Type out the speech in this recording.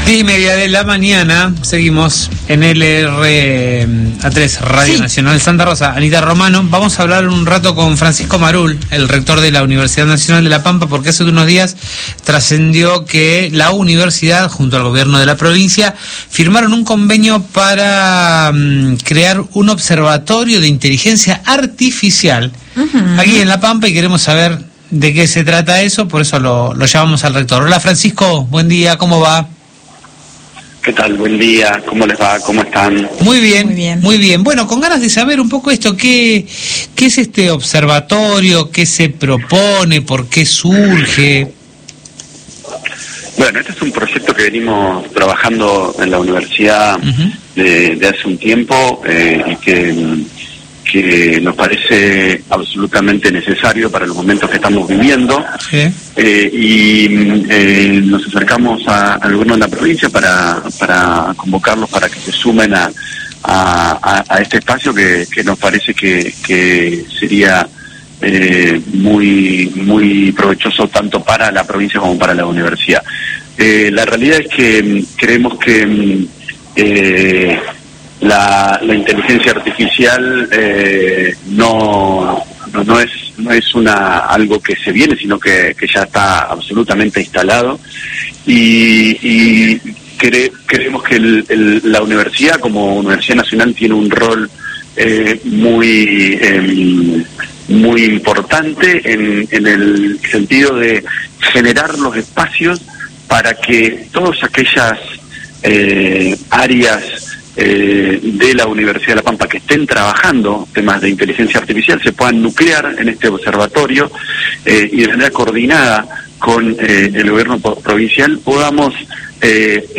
10:30 de la mañana, seguimos en LRA3, Radio Nacional Santa Rosa. Anita Romano, vamos a hablar un rato con Francisco Marul, el rector de la Universidad Nacional de La Pampa, porque hace unos días trascendió que la universidad, junto al gobierno de la provincia, firmaron un convenio para crear un observatorio de inteligencia artificial aquí en La Pampa, y queremos saber de qué se trata eso, por eso lo llamamos al rector. Hola Francisco, buen día, ¿cómo va? ¿Qué tal? Buen día, ¿cómo les va? ¿Cómo están? Muy bien, muy bien. Bueno, con ganas de saber un poco esto, ¿qué es este observatorio? ¿Qué se propone? ¿Por qué surge? Bueno, este es un proyecto que venimos trabajando en la universidad de hace un tiempo y que nos parece absolutamente necesario para los momentos que estamos viviendo. Sí. Nos acercamos al gobierno de la provincia para convocarlos para que se sumen a este espacio que nos parece que sería muy provechoso tanto para la provincia como para la universidad. La realidad es que creemos que la inteligencia artificial no es algo que se viene, sino que ya está absolutamente instalado, y creemos que la universidad como Universidad Nacional tiene un rol muy importante en el sentido de generar los espacios para que todas aquellas áreas de la Universidad de La Pampa que estén trabajando temas de inteligencia artificial se puedan nuclear en este observatorio y de manera coordinada con el gobierno provincial podamos